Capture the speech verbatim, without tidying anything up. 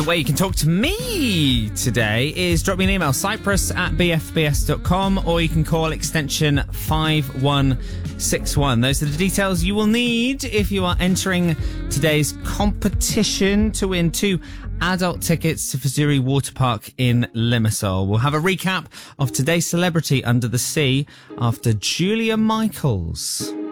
the way you can talk to me today is drop me an email, cyprus at b f b s dot com, or you can call extension five one six one. Those are the details you will need if you are entering today's competition to win two adult tickets to Fazuri Water Park in Limassol. We'll have a recap of today's Celebrity Under the Sea after Julia Michaels.